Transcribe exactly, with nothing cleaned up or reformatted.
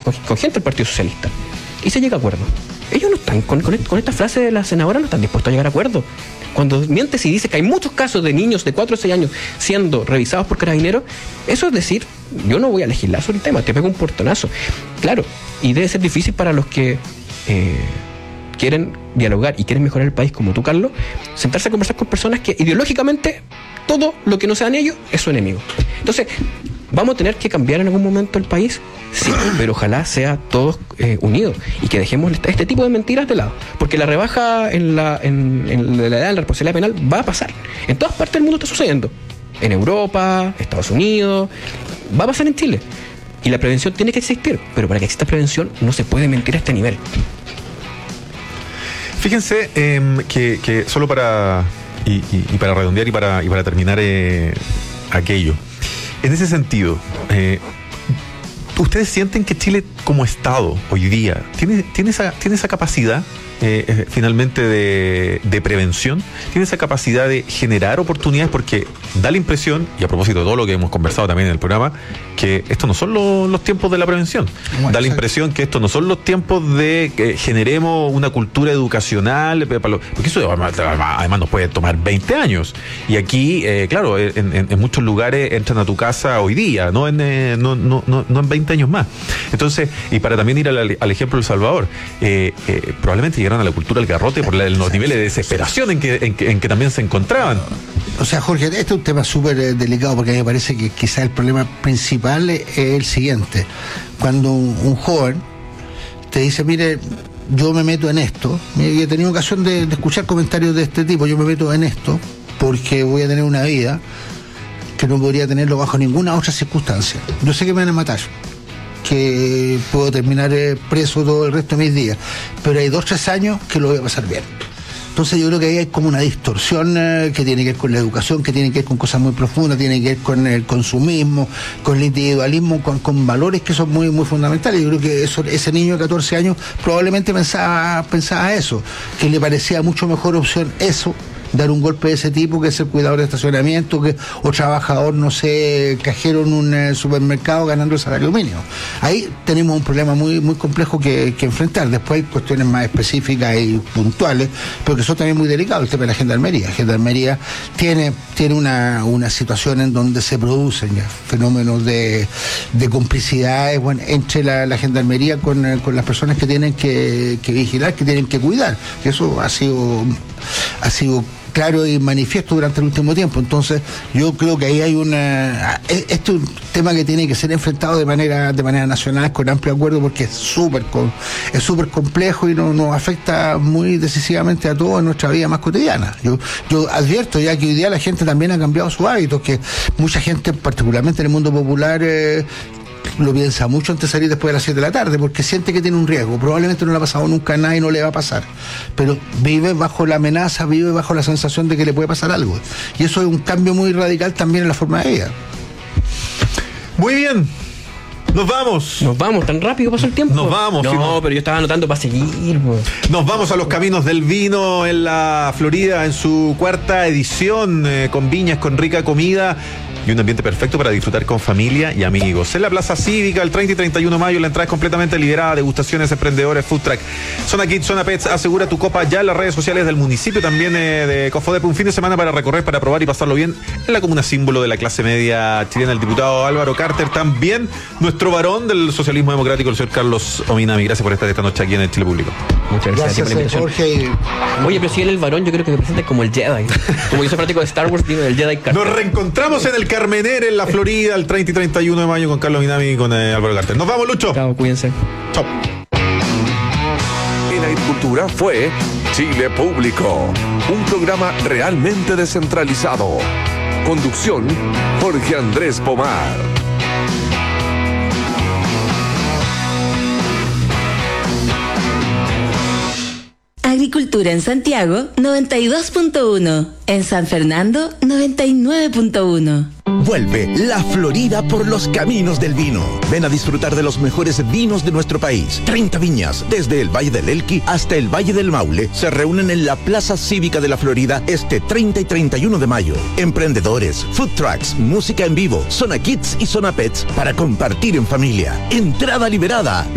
con, con gente del Partido Socialista, y se llega a acuerdo. Ellos no están, con, con, con esta frase de la senadora, no están dispuestos a llegar a acuerdo. Cuando mientes y dice que hay muchos casos de niños de cuatro o seis años siendo revisados por carabineros, eso es decir, yo no voy a legislar sobre el tema, te pego un portonazo. Claro, y debe ser difícil para los que eh, quieren dialogar y quieren mejorar el país, como tú, Carlos, sentarse a conversar con personas que ideológicamente todo lo que no sean ellos es su enemigo. Entonces, ¿vamos a tener que cambiar en algún momento el país? Sí, pero ojalá sea todos eh, unidos y que dejemos este, este tipo de mentiras de lado. Porque la rebaja en la, en, en la edad de la responsabilidad penal va a pasar. En todas partes del mundo está sucediendo. En Europa, Estados Unidos, va a pasar en Chile. Y la prevención tiene que existir, pero para que exista prevención no se puede mentir a este nivel. Fíjense eh, que, que solo para y, y, y para redondear y para, y para terminar eh, aquello. En ese sentido, eh, ¿ustedes sienten que Chile como Estado hoy día tiene, tiene, esa, tiene esa capacidad eh, eh, finalmente de, de prevención? ¿Tiene esa capacidad de generar oportunidades? Porque da la impresión, y a propósito de todo lo que hemos conversado también en el programa, que estos no son los, los tiempos de la prevención. Bueno, da la impresión que estos no son los tiempos de que generemos una cultura educacional, porque eso además, además nos puede tomar veinte años. Y aquí, eh, claro, en, en, en muchos lugares entran a tu casa hoy día, no en, eh, no, no, no, no en veinte años más. Entonces, y para también ir al, al ejemplo de El Salvador, eh, eh, probablemente llegaron a la cultura del garrote por la, los niveles de desesperación en que, en que, en que también se encontraban. O sea, Jorge, este es un tema súper eh, delicado, porque a mí me parece que quizás el problema principal es el siguiente. Cuando un, un joven te dice, mire, yo me meto en esto, y he tenido ocasión de, de escuchar comentarios de este tipo, yo me meto en esto porque voy a tener una vida que no podría tenerlo bajo ninguna otra circunstancia. Yo sé que me van a matar, que puedo terminar eh, preso todo el resto de mis días, pero hay dos, tres años que lo voy a pasar bien. Entonces yo creo que ahí hay como una distorsión eh, que tiene que ver con la educación, que tiene que ver con cosas muy profundas, tiene que ver con el consumismo, con el individualismo, con, con valores que son muy muy fundamentales. Yo creo que eso, ese niño de catorce años probablemente pensaba, pensaba eso, que le parecía mucho mejor opción eso, dar un golpe de ese tipo, que ser cuidador de estacionamiento, que o trabajador, no sé, cajero en un eh, supermercado ganando el salario mínimo. Ahí tenemos un problema muy muy complejo que, que enfrentar. Después hay cuestiones más específicas y puntuales, pero que son también muy delicados. El tema de la Gendarmería. La Gendarmería tiene, tiene una, una situación en donde se producen ya fenómenos de, de complicidades, bueno, entre la, la Gendarmería con, con las personas que tienen que, que vigilar, que tienen que cuidar. Eso ha sido, ha sido claro y manifiesto durante el último tiempo. Entonces yo creo que ahí hay una, este es un tema que tiene que ser enfrentado de manera de manera nacional, con amplio acuerdo, porque es súper es súper complejo y nos, nos afecta muy decisivamente a todos en nuestra vida más cotidiana. Yo yo advierto ya que hoy día la gente también ha cambiado sus hábitos, que mucha gente, particularmente en el mundo popular, eh, lo piensa mucho antes de salir después de las siete de la tarde, porque siente que tiene un riesgo. Probablemente no le ha pasado nunca a nadie y no le va a pasar, pero vive bajo la amenaza, vive bajo la sensación de que le puede pasar algo, y eso es un cambio muy radical también en la forma de vida. Muy bien, nos vamos. Nos vamos, tan rápido pasó el tiempo. Nos vamos. No, sí, no. pero yo estaba anotando para seguir, pues. Nos vamos a los caminos del vino en la Florida en su cuarta edición, eh, con viñas, con rica comida y un ambiente perfecto para disfrutar con familia y amigos. En la Plaza Cívica, el treinta y treinta y uno de mayo, la entrada es completamente liberada. Degustaciones, emprendedores, food truck. Zona Kids, Zona Pets, asegura tu copa ya en las redes sociales del municipio, también eh, de Cofodep. Un fin de semana para recorrer, para probar y pasarlo bien en la comuna símbolo de la clase media chilena, el diputado Álvaro Carter. También nuestro varón del socialismo democrático, el señor Carlos Ominami. Gracias por estar esta noche aquí en el Chile Público. Muchas gracias, gracias por la Jorge. Oye, pero si él es el varón, yo creo que me presenta como el Jedi. Como yo soy fanático de Star Wars, digo el Jedi Carter. Nos reencontramos en el Carmener, en la Florida, el treinta y treinta y uno de mayo, con Carlos Ominami y con eh, Álvaro Carter. Nos vamos, Lucho. Chao, cuídense. Chao. En Agricultura fue Chile Público, un programa realmente descentralizado. Conducción, Jorge Andrés Pomar. Agricultura en Santiago, noventa y dos punto uno. En San Fernando, noventa y nueve punto uno. Vuelve La Florida por los caminos del vino. Ven a disfrutar de los mejores vinos de nuestro país. treinta viñas, desde el Valle del Elqui hasta el Valle del Maule, se reúnen en la Plaza Cívica de La Florida este treinta y treinta y uno de mayo. Emprendedores, food trucks, música en vivo, zona kids y zona pets para compartir en familia. Entrada liberada.